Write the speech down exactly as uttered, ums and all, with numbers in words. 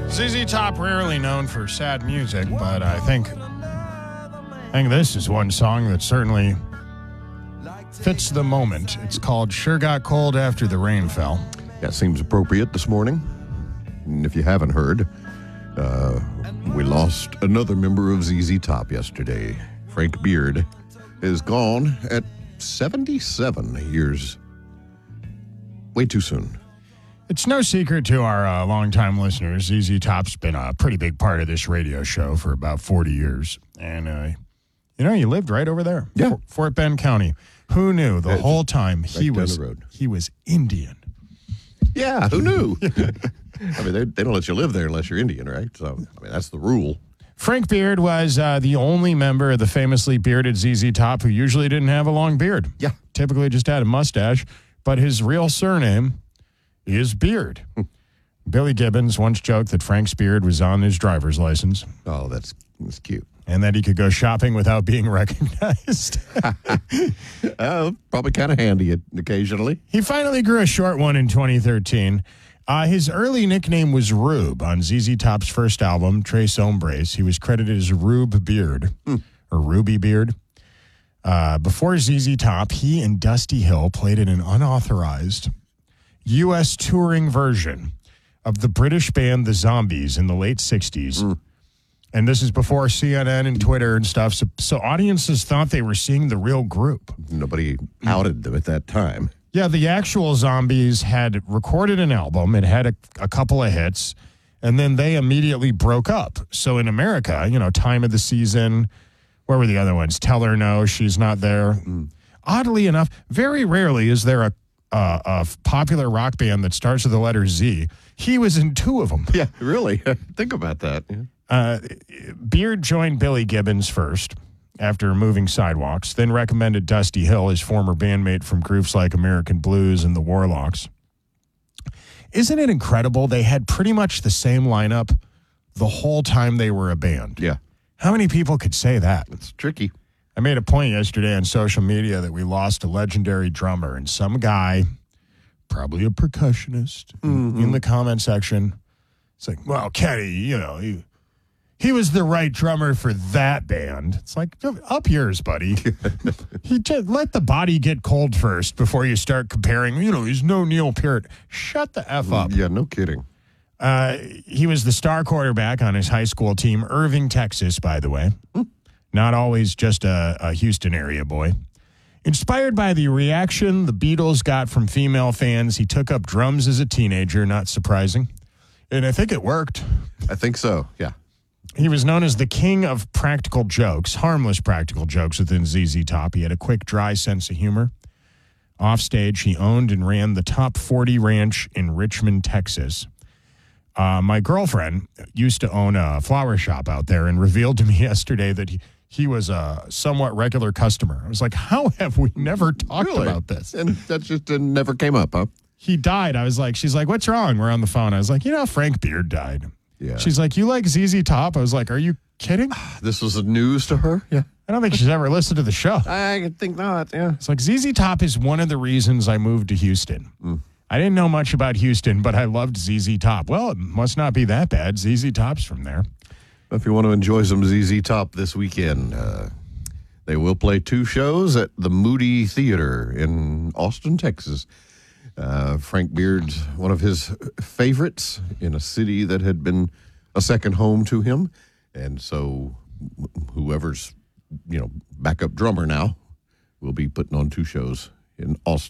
Z Z Top, rarely known for sad music, but I think, I think this is one song that certainly fits the moment. It's called Sure Got Cold After the Rain Fell. That seems appropriate this morning. And if you haven't heard, uh, we lost another member of Z Z Top yesterday. Frank Beard is gone at seventy-seven years. Way too soon. It's no secret to our uh, longtime listeners, Z Z Top's been a pretty big part of this radio show for about forty years. And, uh, you know, you lived right over there. Yeah. Fort, Fort Bend County. Who knew the It's whole time he right down was the road. he was Indian? Yeah, who knew? I mean, they, they don't let you live there unless you're Indian, right? So, I mean, that's the rule. Frank Beard was uh, the only member of the famously bearded Z Z Top who usually didn't have a long beard. Yeah. Typically just had a mustache, but his real surname is Beard. Billy Gibbons once joked that Frank's beard was on his driver's license Oh, that's, that's cute. and that he could go shopping without being recognized. Uh, probably kind of handy occasionally. He finally grew a short one in twenty thirteen. Uh, his early nickname was Rube. On Z Z Top's first album, Tres Hombres, he was credited as Rube Beard, Hmm. or Ruby Beard. Uh, before Z Z Top, he and Dusty Hill played in an unauthorized U S touring version of the British band The Zombies in the late sixties. Mm. And this is before C N N and Twitter and stuff. So, so audiences thought they were seeing the real group. Nobody outed them at that time. Yeah, the actual Zombies had recorded an album. It had a, a couple of hits, and then they immediately broke up. So in America, you know, Time of the Season, where were the other ones? Tell Her No, She's Not There. Mm. Oddly enough, very rarely is there a, a, a popular rock band that starts with the letter Z. He was in two of them. Yeah, really. Think about that. Yeah. Uh, Beard joined Billy Gibbons first after moving Sidewalks, then recommended Dusty Hill, his former bandmate from groups like American Blues and the Warlocks. Isn't it incredible? They had pretty much the same lineup the whole time they were a band. Yeah. How many people could say that? It's tricky. I made a point yesterday on social media that we lost a legendary drummer, and some guy, probably a percussionist, mm-hmm. in the comment section, it's like, well, Kenny, you know, he, he was the right drummer for that band. It's like, up yours, buddy. He just let the body get cold first before you start comparing. You know, he's no Neil Peart. Shut the F up. Yeah, no kidding. Uh, he was the star quarterback on his high school team, Irving, Texas, by the way. Hmm. Not always just a, a Houston area boy. Inspired by the reaction the Beatles got from female fans, he took up drums as a teenager, not surprising. And I think it worked. I think so, yeah. He was known as the king of practical jokes, harmless practical jokes within Z Z Top. He had a quick, dry sense of humor. Offstage, he owned and ran the Top forty Ranch in Richmond, Texas. Uh, my girlfriend used to own a flower shop out there and revealed to me yesterday that he, he was a somewhat regular customer. I was like, how have we never talked Really? about this? And that just uh, never came up, huh? He died. I was like, she's like, what's wrong? We're on the phone. I was like, you know, Frank Beard died. Yeah. She's like, you like Z Z Top? I was like, are you kidding? This was news to her? Yeah. I don't think she's ever listened to the show. I think not, yeah. It's like Z Z Top is one of the reasons I moved to Houston. Mm. I didn't know much about Houston, but I loved Z Z Top. Well, it must not be that bad. Z Z Top's from there. If you want to enjoy some Z Z Top this weekend, uh, they will play two shows at the Moody Theater in Austin, Texas. Uh, Frank Beard's one of his favorites in a city that had been a second home to him. And so whoever's, you know, backup drummer now will be putting on two shows in Austin.